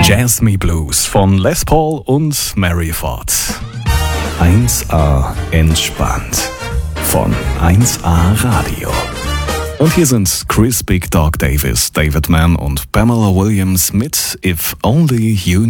Jazz Me Blues von Les Paul und Mary Ford. 1A entspannt von 1A Radio. Und hier sind Chris Big Dog Davis, David Mann und Pamela Williams mit If Only You